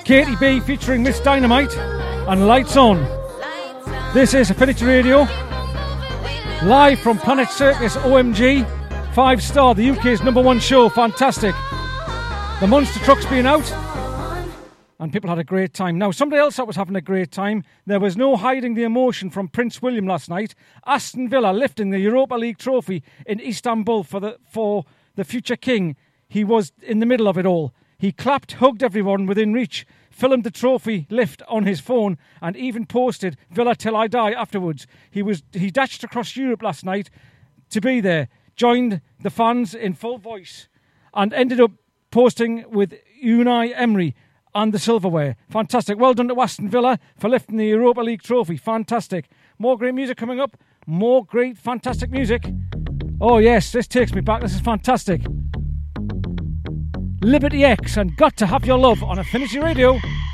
Katie B featuring Miss Dynamite and Lights On. This is Affinity Radio, live from Planet Circus OMG, 5-star, the UK's #1 show, fantastic. The monster trucks being out, and people had a great time. Now, somebody else that was having a great time, there was no hiding the emotion from Prince William last night. Aston Villa lifting the Europa League trophy in Istanbul for the future king. He was in the middle of it all. He clapped, hugged everyone within reach, filmed the trophy lift on his phone, and even posted Villa Till I Die afterwards. He dashed across Europe last night to be there, joined the fans in full voice, and ended up posting with Unai Emery and the silverware. Fantastic. Well done to Aston Villa for lifting the Europa League trophy. Fantastic. More great music coming up. More great, fantastic music. Oh yes, this takes me back. This is fantastic. Liberty X and Got to Have Your Love on Affinity Radio.